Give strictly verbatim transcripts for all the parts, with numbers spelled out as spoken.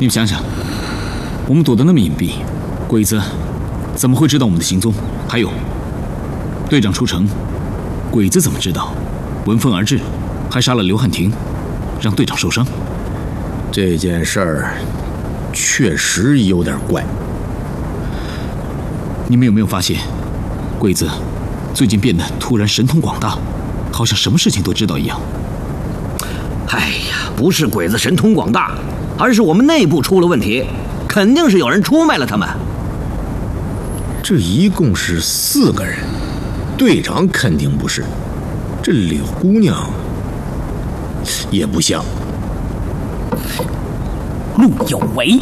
你们想想，我们躲得那么隐蔽，鬼子怎么会知道我们的行踪？还有，队长出城，鬼子怎么知道？闻风而至，还杀了刘汉廷，让队长受伤。 这件事儿确实有点怪。 你们有没有发现，鬼子最近变得突然神通广大，好像什么事情都知道一样？ 哎呀，不是鬼子神通广大，而是我们内部出了问题，肯定是有人出卖了他们。 这一共是四个人，队长肯定不是，这柳姑娘也不像。 陆有为，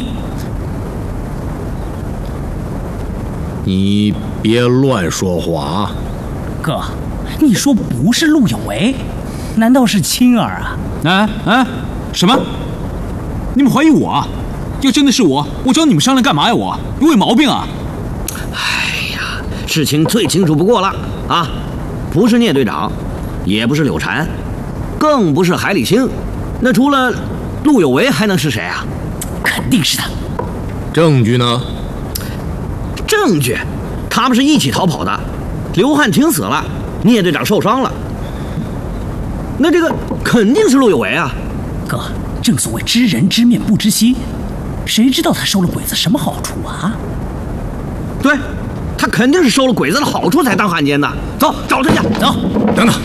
你别乱说话啊！ 哥，你说不是陆有为，难道是青儿啊？ 啊啊！什么？你们怀疑我啊？要真的是我，我找你们商量干嘛呀？我我有毛病啊！ 哎呀，事情最清楚不过了啊！不是聂队长，也不是柳禅，更不是海里星，那除了陆有为还能是谁啊？ 肯定是他。 证据呢？ 证据，他们是一起逃跑的。刘汉廷死了，聂队长受伤了，那这个肯定是陆有为啊！ 哥，正所谓知人知面不知心，谁知道他收了鬼子什么好处啊？ 对，他肯定是收了鬼子的好处才当汉奸的。走，找他去。走， 等等，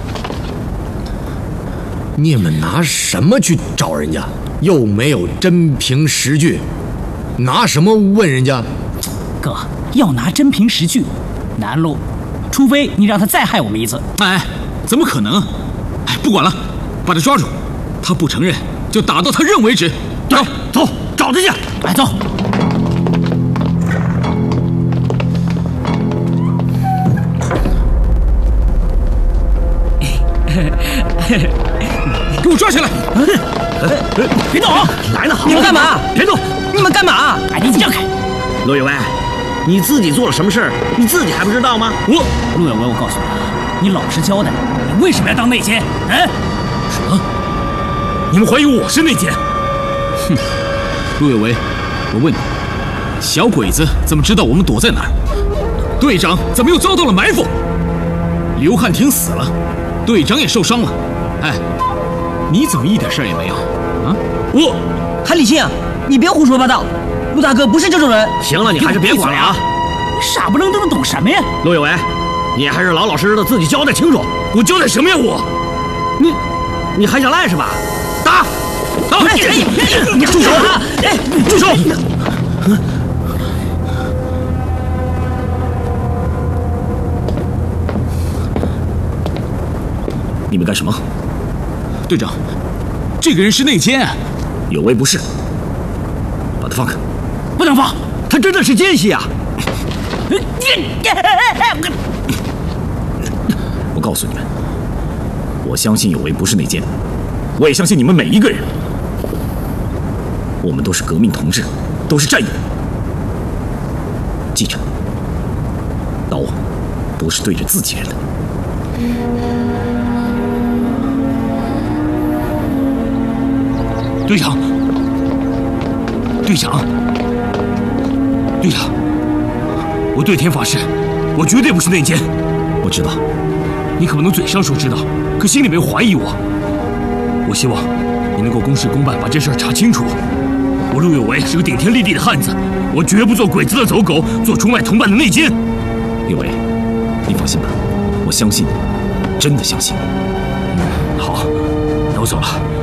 你们拿什么去找人家？又没有真凭实据，拿什么问人家？ 哥，要拿真凭实据，难喽。除非你让他再害我们一次。 哎，怎么可能？哎，不管了，把他抓住，他不承认就打到他认为止。 走走，找他去。 来，走。 给我抓起来！ 别动！ 来了， 你们干嘛？ 别动！ 你们干嘛？把你让开！ 陆有为，你自己做了什么事儿，你自己还不知道吗？ 我陆有为，我告诉你啊，你老实交代，你为什么要当内奸？嗯？ 什么？你们怀疑我是内奸？哼！陆有为，我问你，小鬼子怎么知道我们躲在哪儿？队长怎么又遭到了埋伏？刘汉廷死了，队长也受伤了。哎，你怎么一点事儿也没有？啊？我海里信啊，你别胡说八道，陆大哥不是这种人。 行了，你还是别管了啊！ 傻不愣登的懂什么呀？ 陆有为，你还是老老实实的自己交代清楚。 我交代什么呀？我， 你，你还想赖是吧？打！打！ 哎哎，你住手！哎， 住手！你们干什么？队长，这个人是内奸啊！有为不是，把他放开！ 不能放， 他真的是奸细啊！ 我告诉你们，我相信有为不是内奸，我也相信你们每一个人。我们都是革命同志，都是战友。记着，刀啊，不是对着自己人的。队长，队长，队长，我对天发誓，我绝对不是内奸。我知道，你可不能嘴上说知道，可心里面怀疑我。我希望你能够公事公办，把这事儿查清楚。我陆有为是个顶天立地的汉子，我绝不做鬼子的走狗，做出卖同伴的内奸。有为，你放心吧，我相信你，真的相信你。嗯，好，那我走了。